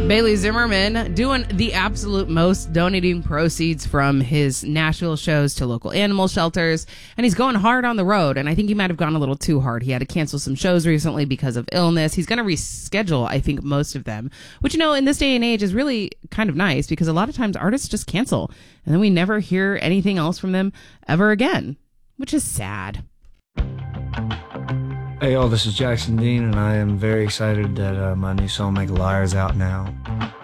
Bailey Zimmerman doing the absolute most, donating proceeds from his Nashville shows to local animal shelters. And he's going hard on the road. And I think he might have gone a little too hard. He had to cancel some shows recently because of illness. He's going to reschedule, I think, most of them, which, you know, in this day and age is really kind of nice because a lot of times artists just cancel and then we never hear anything else from them ever again, which is sad. Hey y'all, this is Jackson Dean, and I am very excited that my new song "Make a Liar" is out now.